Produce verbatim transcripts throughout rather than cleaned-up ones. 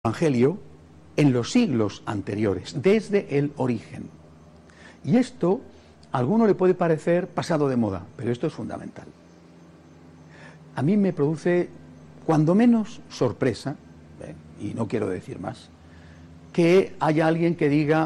Evangelio en los siglos anteriores, desde el origen. Y esto a alguno le puede parecer pasado de moda, pero esto es fundamental. A mí me produce, cuando menos, sorpresa, ¿eh? y no quiero decir más, que haya alguien que diga,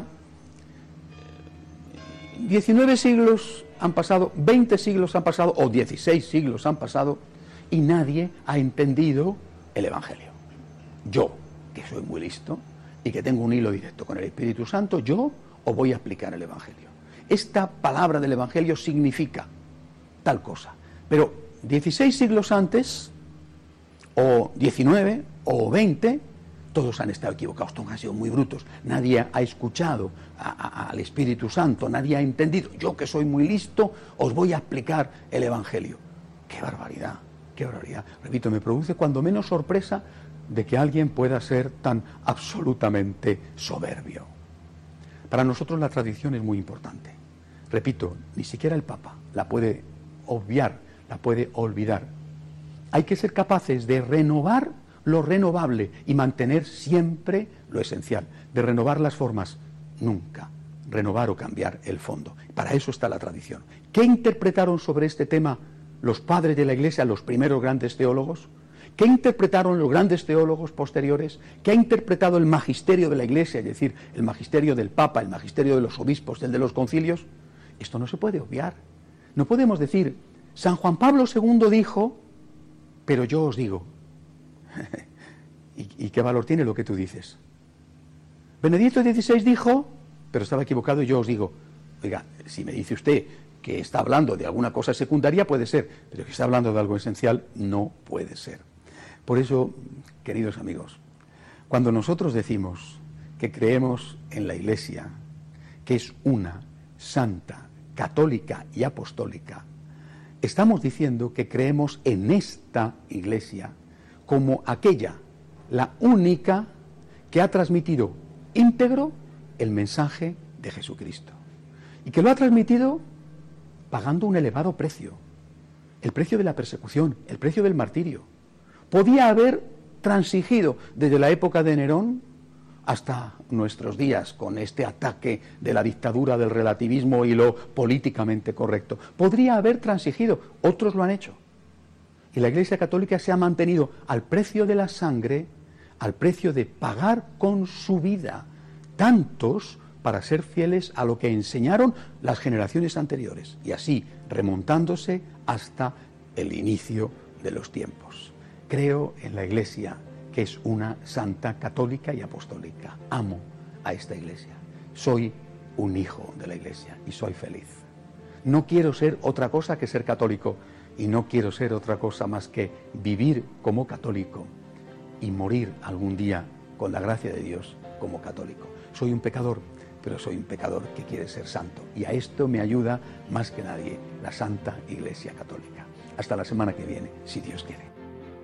diecinueve siglos han pasado, veinte siglos han pasado, o dieciséis siglos han pasado, y nadie ha entendido el Evangelio. Yo, que soy muy listo y que tengo un hilo directo con el Espíritu Santo, yo os voy a explicar el Evangelio. Esta palabra del Evangelio significa tal cosa, pero dieciséis siglos antes, o diecinueve, o veinte, todos han estado equivocados, todos han sido muy brutos, nadie ha escuchado a, a, al Espíritu Santo, nadie ha entendido. Yo, que soy muy listo, os voy a explicar el Evangelio. ¡Qué barbaridad! ¡Qué barbaridad! Repito, me produce cuando menos sorpresa de que alguien pueda ser tan absolutamente soberbio. Para nosotros la tradición es muy importante. Repito, ni siquiera el Papa la puede obviar, la puede olvidar. Hay que ser capaces de renovar lo renovable y mantener siempre lo esencial. De renovar las formas, nunca renovar o cambiar el fondo. Para eso está la tradición. ¿Qué interpretaron sobre este tema los padres de la Iglesia, los primeros grandes teólogos? ¿Qué interpretaron los grandes teólogos posteriores? ¿Qué ha interpretado el magisterio de la Iglesia, es decir, el magisterio del Papa, el magisterio de los obispos, el de los concilios? Esto no se puede obviar. No podemos decir, San Juan Pablo segundo dijo, pero yo os digo. ¿Y, ¿Y qué valor tiene lo que tú dices? Benedicto dieciséis dijo, pero estaba equivocado y yo os digo. Oiga, si me dice usted que está hablando de alguna cosa secundaria, puede ser, pero que está hablando de algo esencial, no puede ser. Por eso, queridos amigos, cuando nosotros decimos que creemos en la Iglesia, que es una, santa, católica y apostólica, estamos diciendo que creemos en esta Iglesia como aquella, la única, que ha transmitido íntegro el mensaje de Jesucristo. Y que lo ha transmitido pagando un elevado precio, el precio de la persecución, el precio del martirio. Podía haber transigido desde la época de Nerón hasta nuestros días con este ataque de la dictadura del relativismo y lo políticamente correcto. Podría haber transigido, otros lo han hecho. Y la Iglesia Católica se ha mantenido al precio de la sangre, al precio de pagar con su vida, tantos para ser fieles a lo que enseñaron las generaciones anteriores, y así remontándose hasta el inicio de los tiempos. Creo en la Iglesia, que es una santa, católica y apostólica. Amo a esta Iglesia. Soy un hijo de la Iglesia y soy feliz. No quiero ser otra cosa que ser católico, y no quiero ser otra cosa más que vivir como católico y morir algún día, con la gracia de Dios, como católico. Soy un pecador, pero soy un pecador que quiere ser santo. Y a esto me ayuda más que nadie la Santa Iglesia Católica. Hasta la semana que viene, si Dios quiere.